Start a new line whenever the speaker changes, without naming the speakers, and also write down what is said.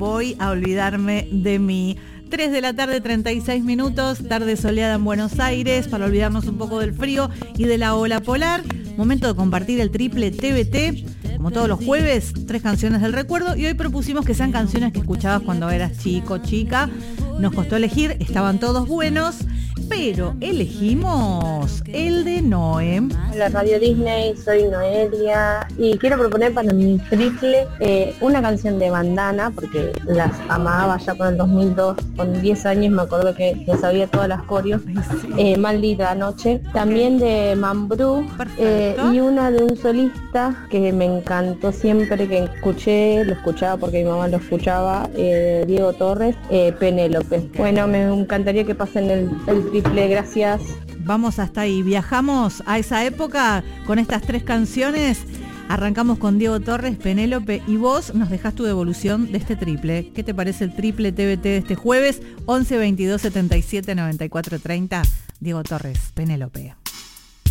voy a olvidarme de mí. 3 de la tarde, 36 minutos, tarde soleada en Buenos Aires, para olvidarnos un poco del frío y de la ola polar. Momento de compartir el triple TBT. Como todos los jueves, 3 canciones del recuerdo, y hoy propusimos que sean canciones que escuchabas cuando eras chico, chica. Nos costó elegir, estaban todos buenos, pero elegimos el de Noé.
Hola Radio Disney, soy Noelia y quiero proponer para mi triple una canción de Bandana, porque las amaba ya por el 2002, con 10 años me acuerdo que sabía todas las coreos. Maldita Noche, también de Mambrú, y una de un solista que me encantó siempre, que lo escuchaba porque mi mamá lo escuchaba, Diego Torres, Penélope. Bueno, me encantaría que pasen el triple, gracias.
Vamos hasta ahí, viajamos a esa época con estas 3 canciones. Arrancamos con Diego Torres, Penélope, y vos nos dejás tu devolución de este triple. ¿Qué te parece el triple TBT de este jueves? 11 22 77 94 30. Diego Torres, Penélope.